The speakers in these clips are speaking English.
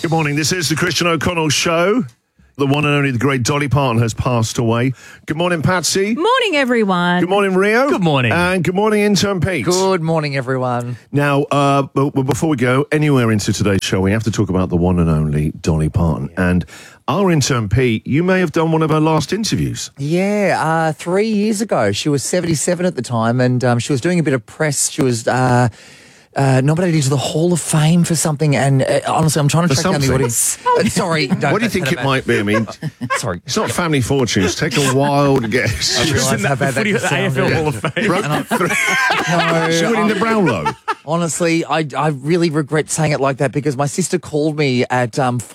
Good morning. This is the Christian O'Connell Show. The one and only, the great Dolly Parton has passed away. Good morning, Patsy. Morning, everyone. Good morning, Rio. Good morning. And good morning, intern Pete. Good morning, everyone. Now, but before we go anywhere into today's show, we have to talk about the one and only Dolly Parton. And our intern Pete, you may have done one of her last interviews. Yeah, 3 years ago. She was 77 at the time, and she was doing a bit of press. She was nominated to the Hall of Fame for something, and honestly, I'm trying to track down the audience. Sorry. What do you think it might be? I mean, sorry. it's not Family Fortunes. Take a wild guess. I realised how bad that the sounded. AFL Hall of Fame. She went in the Brownlow. Honestly, I really regret saying it like that because my sister called me at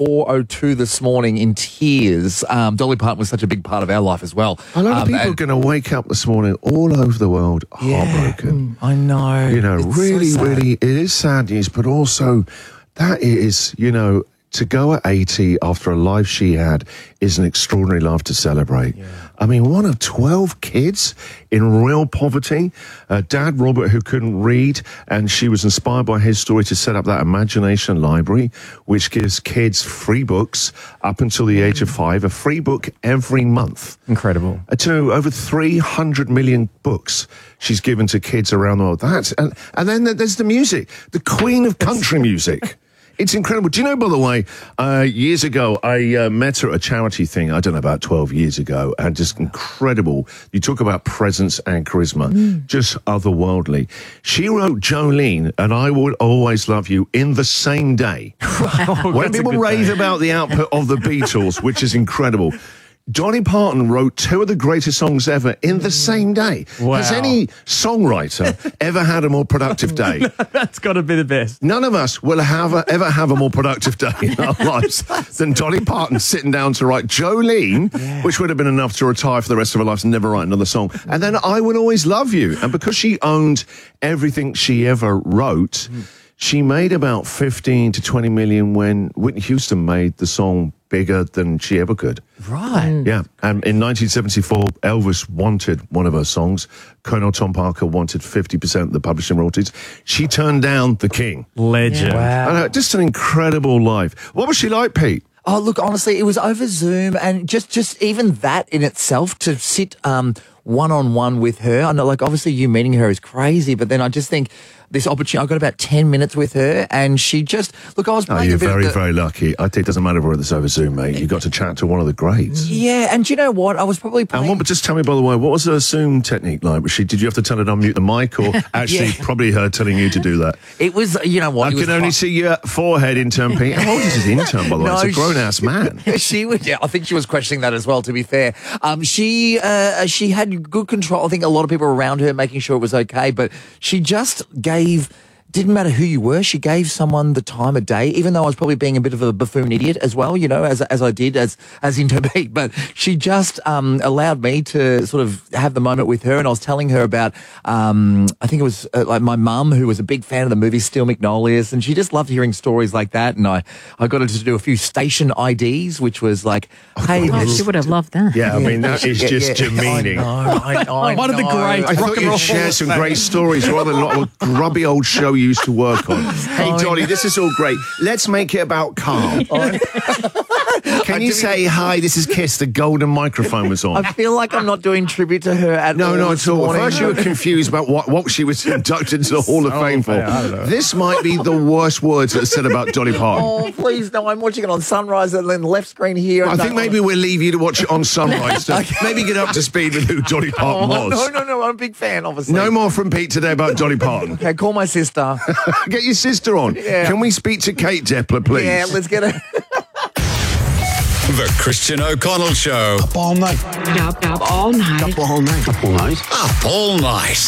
4:02 this morning in tears. Dolly Parton was such a big part of our life as well. A lot of people are going to wake up this morning all over the world heartbroken. I know. You know, It's really, so sad. really, it is sad news, but also that is, you know, to go at 80 after a life she had is an extraordinary life to celebrate. Yeah. I mean, one of 12 kids in real poverty. Dad, Robert, who couldn't read, and she was inspired by his story to set up that Imagination Library, which gives kids free books up until the age of 5, a free book every month. Incredible. To over 300 million books she's given to kids around the world. And then there's the music, the queen of country music. It's incredible. Do you know, by the way, years ago, I met her at a charity thing, I don't know, about 12 years ago, and just incredible. You talk about presence and charisma, just otherworldly. She wrote Jolene and I Will Always Love You in the same day. When people rave about the output of the Beatles, which is incredible, Dolly Parton wrote two of the greatest songs ever in the same day. Wow. Has any songwriter ever had a more productive day? That's got to be the best. None of us will ever have a more productive day in our lives than Dolly Parton sitting down to write Jolene, which would have been enough to retire for the rest of her life and never write another song. And then I Will Always Love You. And because she owned everything she ever wrote, she made about 15 to 20 million when Whitney Houston made the song bigger than she ever could. Right. Yeah. And in 1974, Elvis wanted one of her songs. Colonel Tom Parker wanted 50% of the publishing royalties. She turned down the king. Legend. Wow. Just an incredible life. What was she like, Pete? Oh, look, honestly, it was over Zoom, and just even that in itself, to sit one-on-one with her. I know, like, obviously you meeting her is crazy, but then I just think this opportunity, I got about 10 minutes with her, and she just, look, I was playing You're a bit very, of the, very lucky. I think it doesn't matter whether it's over Zoom, mate. You got to chat to one of the greats. Yeah, and do you know what? I was probably playing... And just tell me, by the way, what was her Zoom technique like? Did you have to tell her to unmute the mic, or actually probably her telling you to do that? It was, you know what? I can only see your forehead, intern Pete. How old is his intern, by the way? It's a grown-ass man. She would, yeah, I think she was questioning that as well, to be fair. She had good control. I think a lot of people around her making sure it was okay, but she just didn't matter who you were, she gave someone the time of day, even though I was probably being a bit of a buffoon idiot as well, you know, as I did as intern Pete. But she just allowed me to sort of have the moment with her, and I was telling her about, I think it was like my mum, who was a big fan of the movie Steel Magnolias, and she just loved hearing stories like that. And I got her to do a few station IDs, which was like, hey, Oh, she would have loved that. Yeah, I mean, that is just demeaning. I know. One of the greats. I thought you'd share some great stories rather than a grubby old show you used to work on. Hey, Dolly, this is all great. Let's make it about Carl. Can you say, hi, this is Kiss, the golden microphone was on? I feel like I'm not doing tribute to her at all. No, not this at all. morning. First you were confused about what she was inducted into the Hall of Fame for. This might be the worst words that are said about Dolly Parton. Oh, please, no, I'm watching it on Sunrise and then the left screen here. I think maybe we'll leave you to watch it on Sunrise to maybe get up to speed with who Dolly Parton was. No, I'm a big fan, obviously. No more from Pete today about Dolly Parton. Okay, call my sister. Get your sister on. Yeah. Can we speak to Kate Deppler, please? Yeah, let's get her. The Christian O'Connell Show. Up all night. Up all night. Up all night. Up all night.